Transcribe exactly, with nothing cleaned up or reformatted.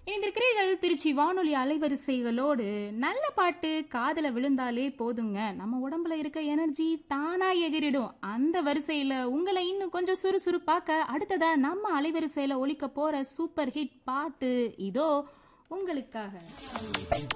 இணைந்திருக்கிறீர்கள் திருச்சி வானொலி அலைவரிசைகளோடு. நல்ல பாட்டு காதுல விழுந்தாலே போதுங்க, நம்ம உடம்புல இருக்க எனர்ஜி தானா எகிரிடும். அந்த வரிசையில உங்களை இன்னும் கொஞ்சம் சுறுசுறுப்பாக்க அடுத்ததா நம்ம அலைவரிசையில ஒலிக்க போற சூப்பர் ஹிட் பாட்டு இதோ உங்களுக்காக.